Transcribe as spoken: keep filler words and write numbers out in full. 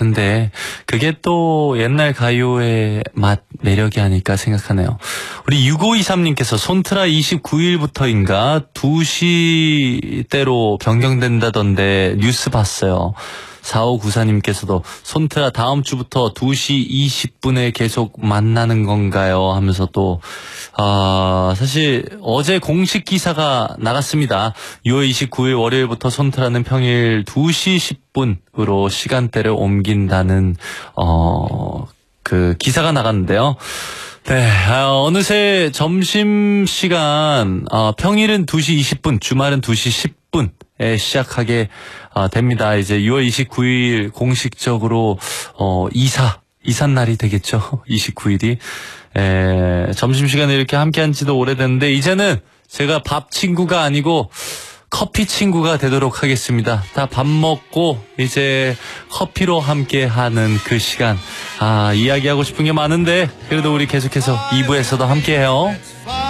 근데 그게 또 옛날 가요의 맛, 매력이 아닐까 생각하네요. 우리 육오이삼님께서 손트라 이십구일부터인가 두 시대로 변경된다던데 뉴스 봤어요. 사오구사님께서도 손트라 다음 주부터 두 시 이십 분에 계속 만나는 건가요? 하면서 또, 아, 사실 어제 공식 기사가 나갔습니다. 유월 이십구일 월요일부터 손트라는 평일 두 시 십 분으로 시간대를 옮긴다는, 어, 그 기사가 나갔는데요. 네, 아, 어느새 점심시간, 어, 평일은 두 시 이십 분, 주말은 두 시 십 분에 시작하게 어, 됩니다. 이제 유월 이십구일 공식적으로, 어, 이사, 이삿날이 되겠죠. 이십구일이. 에, 점심시간에 이렇게 함께 한 지도 오래됐는데, 이제는 제가 밥 친구가 아니고, 커피 친구가 되도록 하겠습니다. 다 밥 먹고 이제 커피로 함께 하는 그 시간. 아, 이야기하고 싶은 게 많은데 그래도 우리 계속해서 이 부에서도 함께 해요.